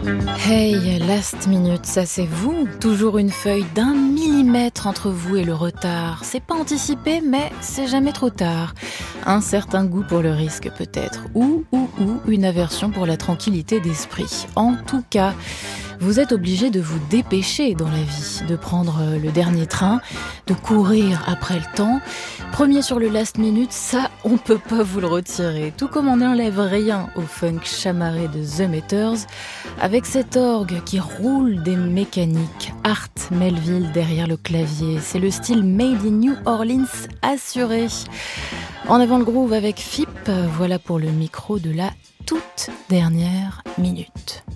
Hey, last minute, ça c'est vous. Toujours une feuille d'1 millimètre entre vous et le retard. C'est pas anticipé, mais c'est jamais trop tard. Un certain goût pour le risque peut-être. Ou une aversion pour la tranquillité d'esprit. En tout cas, vous êtes obligé de vous dépêcher dans la vie, de prendre le dernier train, de courir après le temps. Premier sur le last minute, ça, on peut pas vous le retirer. Tout comme on n'enlève rien au funk chamarré de The Meters, avec cet orgue qui roule des mécaniques. Art Melville derrière le clavier. C'est le style Made in New Orleans assuré. En avant le groove avec FIP, voilà pour le micro de la toute dernière minute.